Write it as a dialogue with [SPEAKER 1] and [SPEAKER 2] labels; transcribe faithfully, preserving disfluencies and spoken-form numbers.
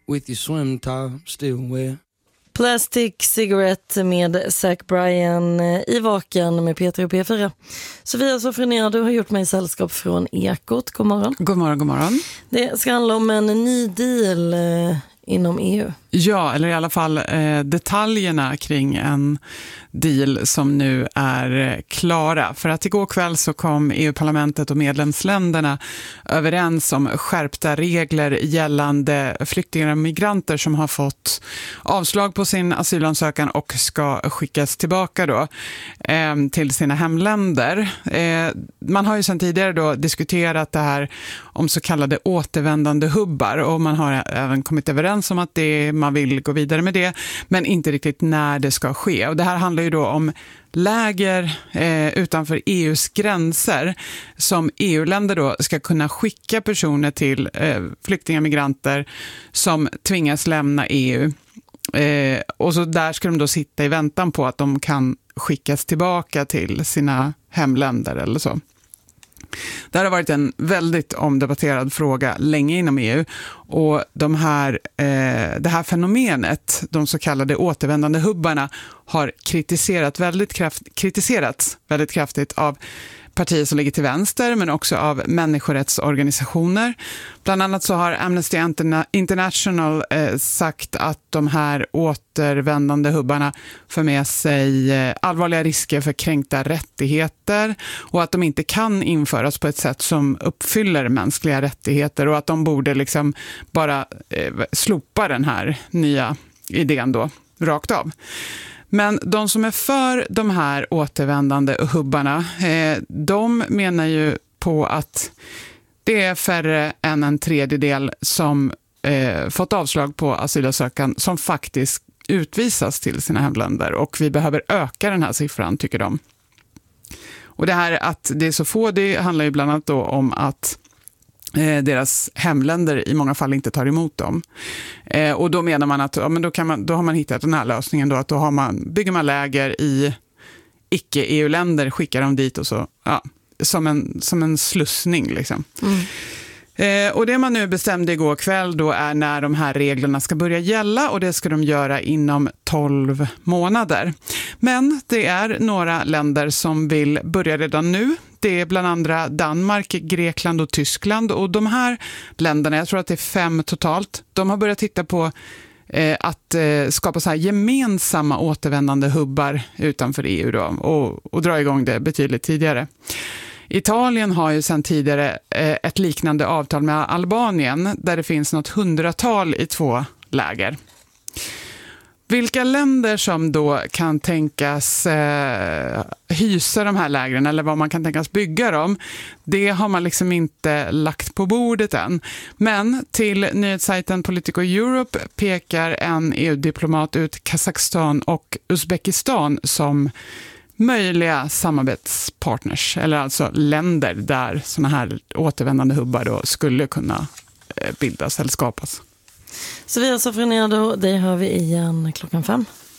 [SPEAKER 1] with your swim top still wet.
[SPEAKER 2] Plastic Cigarette med Zach Bryan i Vaken med Peter och P fyra. Sofia Sofronier, du har gjort mig sällskap från Ekot. God morgon.
[SPEAKER 3] God morgon, god morgon.
[SPEAKER 2] Det ska handla om en ny deal eh, inom E U.
[SPEAKER 3] Ja, eller i alla fall eh, detaljerna kring en deal som nu är eh, klara. För att igår kväll så kom E U-parlamentet och medlemsländerna överens om skärpta regler gällande flyktingar och migranter som har fått avslag på sin asylansökan och ska skickas tillbaka då, eh, till sina hemländer. Eh, man har ju sedan tidigare då diskuterat det här om så kallade återvändande hubbar, och man har även kommit överens om att det, man vill gå vidare med det, men inte riktigt när det ska ske. Och det här handlar ju då om läger eh, utanför E U:s gränser som E U-länder då ska kunna skicka personer till, eh, flyktingar och migranter som tvingas lämna E U. Eh, och så där ska de då sitta i väntan på att de kan skickas tillbaka till sina hemländer eller så. Det här har varit en väldigt omdebatterad fråga länge inom E U, och de här, eh, det här fenomenet, de så kallade återvändande hubbarna, har kritiserat väldigt kraft, kritiserats väldigt kraftigt av partier som ligger till vänster, men också av människorättsorganisationer. Bland annat så har Amnesty International eh, sagt att de här återvändande hubbarna för med sig eh, allvarliga risker för kränkta rättigheter, och att de inte kan införas på ett sätt som uppfyller mänskliga rättigheter, och att de borde liksom bara eh, slopa den här nya idén då rakt av. Men de som är för de här återvändande hubbarna, eh, de menar ju på att det är färre än en tredjedel som eh, fått avslag på asylansökan som faktiskt utvisas till sina hemländer, och vi behöver öka den här siffran, tycker de. Och det här att det är så få, det handlar ju bland annat då om att Eh, deras hemländer i många fall inte tar emot dem. Eh, och då menar man att ja, men då, kan man, då har man hittat den här lösningen då, att då har man, bygger man läger i icke-E U-länder, skickar dem dit och så, ja, som en, som en slussning liksom. Mm. Eh, och det man nu bestämde igår kväll då är när de här reglerna ska börja gälla, och det ska de göra inom tolv månader. Men det är några länder som vill börja redan nu. Det är bland andra Danmark, Grekland och Tyskland, och de här länderna, jag tror att det är fem totalt, de har börjat titta på eh, att eh, skapa så här gemensamma återvändande hubbar utanför E U då, och, och dra igång det betydligt tidigare. Italien har ju sedan tidigare eh, ett liknande avtal med Albanien där det finns något hundratal i två läger. Vilka länder som då kan tänkas eh, hysa de här lägren, eller vad man kan tänkas bygga dem, det har man liksom inte lagt på bordet än. Men till nyhetssajten Politico Europe pekar en E U-diplomat ut Kazakstan och Uzbekistan som möjliga samarbetspartners, eller alltså länder där såna här återvändande hubbar då skulle kunna bildas eller skapas.
[SPEAKER 2] Så vi har så förnedrat, det hör vi igen klockan fem.